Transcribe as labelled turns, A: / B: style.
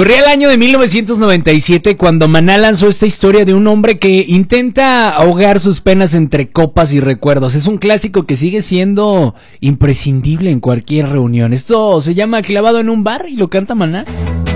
A: Corría el año de 1997 cuando Maná lanzó esta historia de un hombre que intenta ahogar sus penas entre copas y recuerdos. Es un clásico que sigue siendo imprescindible en cualquier reunión. Esto se llama Clavado en un bar y lo canta Maná.